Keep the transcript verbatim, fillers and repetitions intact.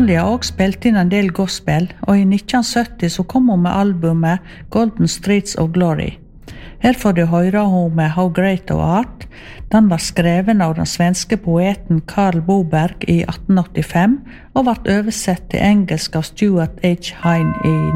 Molly har også spilt inn en del gospel, og i nitten sytti så kom hun med albumet Golden Streets of Glory. Her får du høre hun med How Great Thou Art. Den var skreven av den svenske poeten Karl Boberg i atten åttifem, og ble oversett til engelsk av Stuart H. Hine i